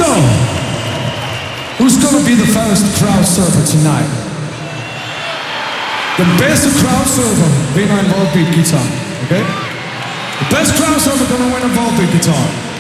So, who's gonna be the first crowd surfer tonight? The best crowd surfer vinder en Volbeat guitar, okay? The best crowd surfer gonna win a Volbeat guitar.